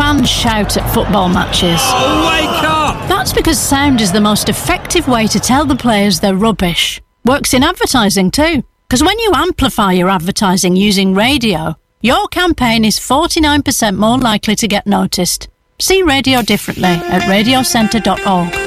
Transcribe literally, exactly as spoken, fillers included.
fans shout at football matches? Oh, wake up! That's because sound is the most effective way to tell the players they're rubbish. Works in advertising too. Because when you amplify your advertising using radio, your campaign is forty-nine percent more likely to get noticed. See radio differently at radio centre dot org.